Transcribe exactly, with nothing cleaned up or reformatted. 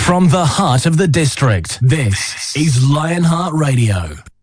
From the heart of the district, this is Lionheart Radio.